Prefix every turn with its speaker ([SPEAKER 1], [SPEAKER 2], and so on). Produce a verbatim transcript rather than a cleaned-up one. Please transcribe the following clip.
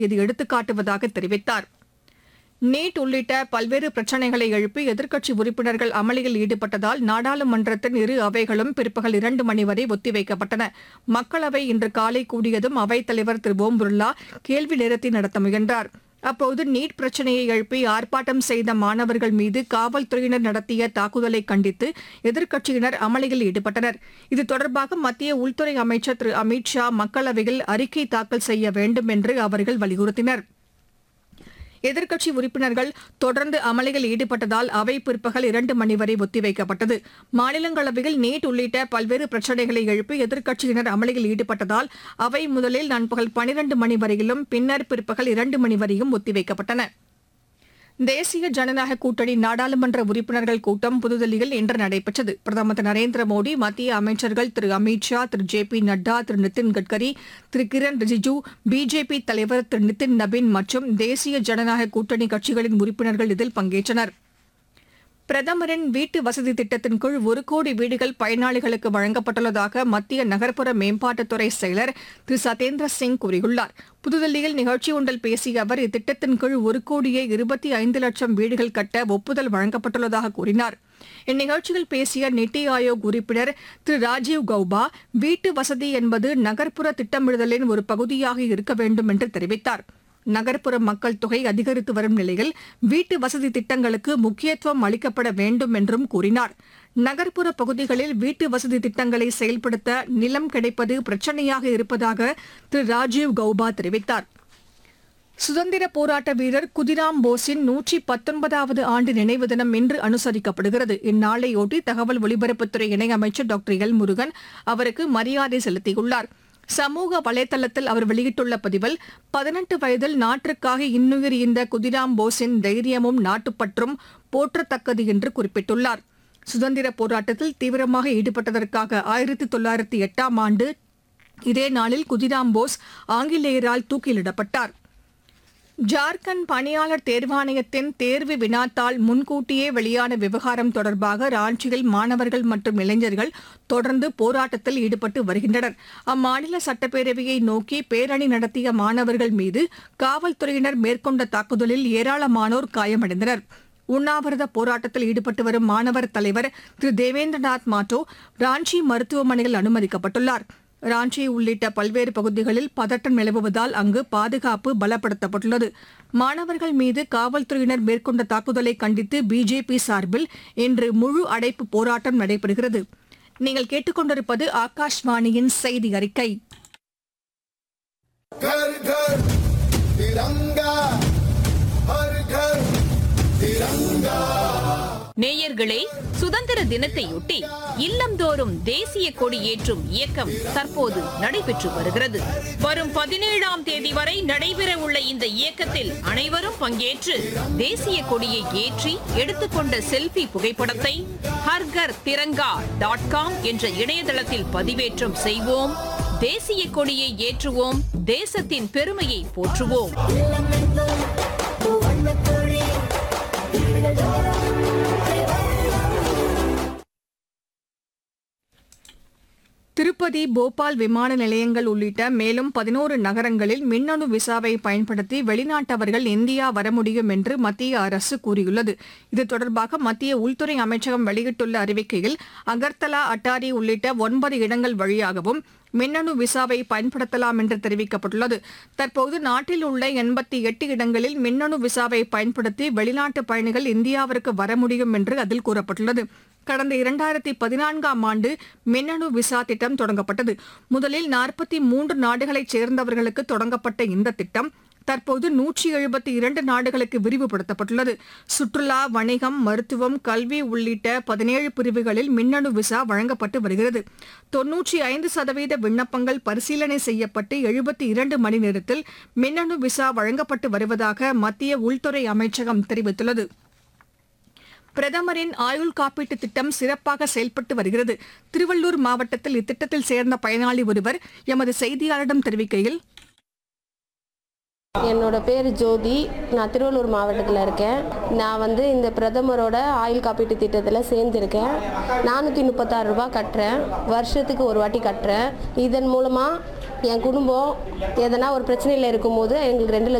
[SPEAKER 1] இது எடுத்துக்காட்டுவதாக தெரிவித்தார். நீட் உள்ளிட்ட பல்வேறு பிரச்சினைகளை எழுப்பி எதிர்க்கட்சி உறுப்பினர்கள் அமளியில் ஈடுபட்டதால் நாடாளுமன்றத்தின் இரு அவைகளும் பிற்பகல் இரண்டு மணி வரை ஒத்திவைக்கப்பட்டன. மக்களவை இன்று காலை கூடியதும் அவைத் தலைவர் திரு ஓம் பிர்லா கேள்வி நேரத்தை நடத்த முயன்றார். அப்போது நீட் பிரச்சினையை எழுப்பி ஆர்ப்பாட்டம் செய்த மாணவர்கள் மீது காவல்துறையினர் நடத்திய தாக்குதலை கண்டித்து எதிர்க்கட்சியினர் அமளியில் ஈடுபட்டனர். இது தொடர்பாக மத்திய உள்துறை அமைச்சர் திரு அமித் ஷா மக்களவையில் அறிக்கை தாக்கல் செய்ய வேண்டும் என்று அவர்கள் வலியுறுத்தினர். எதிர்க்கட்சி உறுப்பினர்கள் தொடர்ந்து அமளியில் ஈடுபட்டதால் அவை பிற்பகல் இரண்டு மணி வரை ஒத்திவைக்கப்பட்டது. மாநிலங்களவையில் நீட் உள்ளிட்ட பல்வேறு பிரச்சினைகளை எழுப்பி எதிர்க்கட்சியினர் அமளியில் ஈடுபட்டதால் அவை முதலில் நண்பகல் பனிரண்டு மணி வரையிலும் பின்னர் பிற்பகல் இரண்டு மணி வரையும் ஒத்திவைக்கப்பட்டன. தேசிய ஜனநாயக கூட்டணி நாடாளுமன்ற உறுப்பினர்கள் கூட்டம் புதுதில்லியில் இன்று நடைபெற்றது. பிரதமர் திரு நரேந்திர மோடி, மத்திய அமைச்சர்கள் திரு அமித் ஷா, திரு ஜே பி நட்டா, திரு நிதின் கட்கரி, திரு கிரண் ரிஜிஜூ, பிஜேபி தலைவர் திரு நிதின் நபீன் மற்றும் தேசிய ஜனநாயக கூட்டணி கட்சிகளின் உறுப்பினர்கள் இதில் பங்கேற்றனர். பிரதமரின் வீட்டு வசதி திட்டத்தின் கீழ் ஒரு கோடி வீடுகள் பயனாளிகளுக்கு வழங்கப்பட்டுள்ளதாக மத்திய நகர்ப்புற மேம்பாட்டுத்துறை செயலர் திரு சதேந்திர சிங் கூறியுள்ளார். புதுதில்லியில் நிகழ்ச்சி ஒன்றில் பேசிய அவர் இத்திட்டத்தின் கீழ் ஒரு கோடியே இருபத்தி ஐந்து லட்சம் வீடுகள் கட்ட ஒப்புதல் வழங்கப்பட்டுள்ளதாக கூறினார். இந்நிகழ்ச்சியில் பேசிய நித்தி ஆயோக் உறுப்பினர் திரு ராஜீவ் கௌபா, வீட்டு வசதி என்பது நகர்ப்புற திட்டமிடுதலின் ஒரு பகுதியாக இருக்க வேண்டும் என்று தெரிவித்தார். நகர்ப்புற மக்கள் தொகை அதிகரித்து வரும் நிலையில் வீட்டு வசதி திட்டங்களுக்கு முக்கியத்துவம் அளிக்கப்பட வேண்டும் என்றும் கூறினார். நகர்ப்புற பகுதிகளில் வீட்டு வசதி திட்டங்களை செயல்படுத்த நிலம் கிடைப்பது பிரச்சினையாக இருப்பதாக திரு ராஜீவ் கௌபா தெரிவித்தார். சுதந்திர போராட்ட வீரர் குதிராம் போஸின் நூற்றி பத்தொன்பதாவது ஆண்டு நினைவு தினம் இன்று அனுசரிக்கப்படுகிறது. இந்நாளையொட்டி தகவல் ஒலிபரப்புத்துறை இணையமைச்சர் டாக்டர் எல் முருகன் அவருக்கு மரியாதை செலுத்தியுள்ளார். சமூக வலைதளத்தில் அவர் வெளியிட்டுள்ள பதிவில், பதினெட்டு வயதில் நாட்டிற்காக இன்னுயிர் ஈந்த குதிராம் போஸின் தைரியமும் நாட்டுப்பற்றும் போற்றத்தக்கது என்று குறிப்பிட்டுள்ளார். சுதந்திர போராட்டத்தில் தீவிரமாக ஈடுபட்டதற்காக ஆயிரத்தி தொள்ளாயிரத்தி எட்டாம் ஆண்டு இதே நாளில் குதிராம் போஸ் ஆங்கிலேயரால் தூக்கிலிடப்பட்டார். ஜார்க்கண்ட் பணியாளர் தேர்வாணையத்தின் தேர்வு வினாத்தாள் முன்கூட்டியே வெளியான விவகாரம் தொடர்பாக ராஞ்சியில் மாணவர்கள் மற்றும் இளைஞர்கள் தொடர்ந்து போராட்டத்தில் ஈடுபட்டு வருகின்றனர். அம்மாநில சட்டப்பேரவையை நோக்கி பேரணி நடத்திய மாணவர்கள் மீது காவல்துறையினர் மேற்கொண்ட தாக்குதலில் ஏராளமானோர் காயமடைந்தனர். உண்ணாவிரத போராட்டத்தில் ஈடுபட்டு வரும் மாணவர் தலைவர் திரு தேவேந்திரநாத் மாட்டோ ராஞ்சி மருத்துவமனையில் அனுமதிக்கப்பட்டுள்ளார். ராஞ்சி உள்ளிட்ட பல்வேறு பகுதிகளில் பதட்டம் நிலவுவதால் அங்கு பாதுகாப்பு பலப்படுத்தப்பட்டுள்ளது. மாணவர்கள் மீது காவல்துறையினர் மேற்கொண்ட தாக்குதலை கண்டித்து பிஜேபி சார்பில் இன்று முழு அடைப்பு போராட்டம் நடைபெறுகிறது. நீங்கள் கேட்டுக்கொண்டிருப்பது ஆகாஷ்வாணியின் செய்தி அறிக்கை.
[SPEAKER 2] घर घर तिरंगा हर घर तिरंगा.
[SPEAKER 3] நேயர்களே, சுதந்திர தினத்தையொட்டி இல்லந்தோறும் தேசிய கொடி ஏற்றும் இயக்கம் தற்போது நடைபெற்று வருகிறது. வரும் பதினேழாம் தேதி வரை நடைபெற உள்ள இந்த இயக்கத்தில் அனைவரும் பங்கேற்று தேசிய கொடியை ஏற்றி எடுத்துக்கொண்ட செல்ஃபி புகைப்படத்தை ஹர்கர் திரங்கா டாட் காம் என்ற இணையதளத்தில் பதிவேற்றம் செய்வோம். தேசிய கொடியை ஏற்றுவோம், தேசத்தின் பெருமையை போற்றுவோம்.
[SPEAKER 1] திருப்பதி, போபால் விமான நிலையங்கள் உள்ளிட்ட மேலும் பதினோரு நகரங்களில் மின்னணு விசாவை பயன்படுத்தி வெளிநாட்டவர்கள் இந்தியா வர முடியும் என்று மத்திய அரசு கூறியுள்ளது. இது தொடர்பாக மத்திய உள்துறை அமைச்சகம் வெளியிட்டுள்ள அறிவிக்கையில், அகர்தலா, அட்டாரி உள்ளிட்ட ஒன்பது இடங்கள் வழியாகவும் மின்னணு விசாவை பயன்படுத்தலாம் என்று தெரிவிக்கப்பட்டுள்ளது. தற்போது நாட்டில் உள்ள எண்பத்தி எட்டு இடங்களில் மின்னணு விசாவை பயன்படுத்தி வெளிநாட்டு பயணிகள் இந்தியாவிற்கு வர முடியும் என்று அதில் கூறப்பட்டுள்ளது. கடந்த இரண்டாயிரத்தி பதினான்காம் ஆண்டு மின்னணு விசா திட்டம் தொடங்கப்பட்டது. முதலில் நாற்பத்தி மூன்று நாடுகளைச் சேர்ந்தவர்களுக்கு தொடங்கப்பட்ட இந்த திட்டம் தற்போது நூற்றி எழுபத்தி இரண்டு நாடுகளுக்கு விரிவுபடுத்தப்பட்டுள்ளது. சுற்றுலா, வணிகம், மருத்துவம், கல்வி உள்ளிட்ட பதினேழு பிரிவுகளில் மின்னணு விசா வழங்கப்பட்டு வருகிறது. தொன்னூற்றி ஐந்து சதவீத விண்ணப்பங்கள் பரிசீலனை செய்யப்பட்டு எழுபத்தி இரண்டு மணி நேரத்தில் மின்னணு விசா வழங்கப்பட்டு வருவதாக மத்திய உள்துறை அமைச்சகம் தெரிவித்துள்ளது. பிரதமரின் ஆயுள் காப்பீட்டு திட்டம் சிறப்பாக செயல்பட்டு வருகிறது. திருவள்ளூர் மாவட்டத்தில் இத்திட்டத்தில் சேர்ந்த பயனாளி ஒருவர் எமது செய்தியாளரிடம் தெரிவிக்கையில்,
[SPEAKER 4] என்னோட பேர் ஜோதி, நான் திருவள்ளூர் மாவட்டத்தில் இருக்கேன். நான் வந்து இந்த பிரதமரோட ஆயுள் காப்பீட்டு திட்டத்தில் சேர்ந்துருக்கேன். நானூற்றி முப்பத்தாறு ரூபா கட்டுறேன், வருஷத்துக்கு ஒரு வாட்டி கட்டுறேன். இதன் மூலமாக என் குடும்பம் எதனா ஒரு பிரச்சனையில் இருக்கும்போது எங்களுக்கு ரெண்டு லட்சம்